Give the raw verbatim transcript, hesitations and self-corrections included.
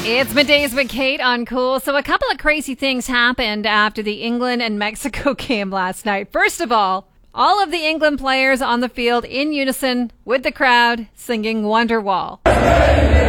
It's Middays with Kate on Cool. So a couple of crazy things happened after the England and Mexico game last night. First of all, all of the England players on the field in unison with the crowd singing Wonderwall.